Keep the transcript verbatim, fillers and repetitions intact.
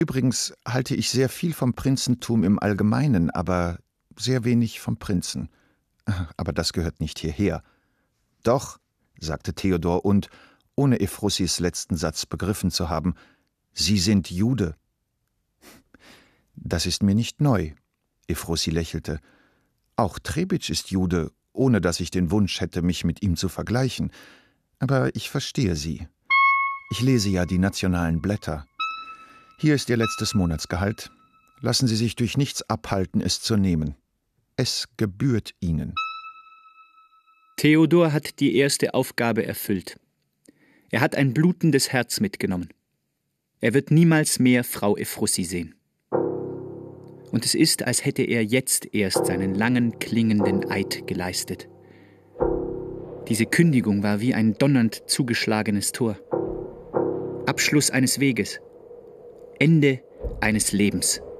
Übrigens halte ich sehr viel vom Prinzentum im Allgemeinen, aber sehr wenig vom Prinzen. Aber das gehört nicht hierher. Doch, sagte Theodor und, ohne Ephrussis letzten Satz begriffen zu haben, »Sie sind Jude.« »Das ist mir nicht neu«, Ephrussi lächelte. »Auch Trebitsch ist Jude, ohne dass ich den Wunsch hätte, mich mit ihm zu vergleichen. Aber ich verstehe Sie. Ich lese ja die nationalen Blätter. Hier ist Ihr letztes Monatsgehalt. Lassen Sie sich durch nichts abhalten, es zu nehmen. Es gebührt Ihnen.« Theodor hat die erste Aufgabe erfüllt. Er hat ein blutendes Herz mitgenommen. Er wird niemals mehr Frau Ephrussi sehen. Und es ist, als hätte er jetzt erst seinen langen, klingenden Eid geleistet. Diese Kündigung war wie ein donnernd zugeschlagenes Tor. Abschluss eines Weges. Ende eines Lebens.